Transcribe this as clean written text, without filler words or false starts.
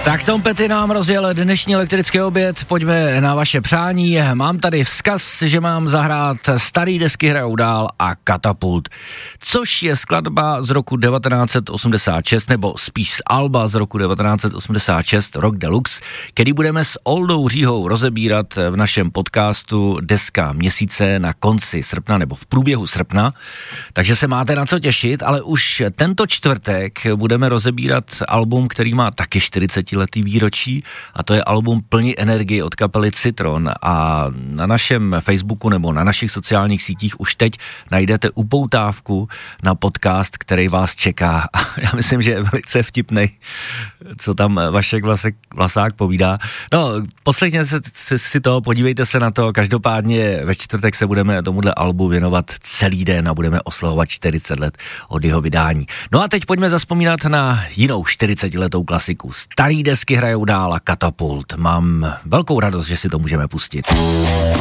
Tak Tom Petty nám rozjel dnešní elektrický oběd, pojďme na vaše přání. Mám tady vzkaz, že mám zahrát Starý desky hrajou dál a Katapult, což je skladba z roku 1986, nebo spíš z alba z roku 1986, Rock Deluxe, který budeme s Oldou Říhou rozebírat v našem podcastu Deska měsíce na konci srpna nebo v průběhu srpna, takže se máte na co těšit, ale už tento čtvrtek budeme rozebírat album, který má taky 40letý výročí, a to je album Plni energie od kapely Citron, a na našem Facebooku nebo na našich sociálních sítích už teď najdete upoutávku na podcast, který vás čeká. Já myslím, že je velice vtipnej, co tam Vašek Vlasák povídá. No, poslechněte si to, podívejte se na to, každopádně ve čtvrtek se budeme tomuhle albu věnovat celý den a budeme oslavovat 40 let od jeho vydání. No a teď pojďme zazpomínat na jinou 40letou klasiku. Starý desky hrajou dál a Katapult. Mám velkou radost, že si to můžeme pustit.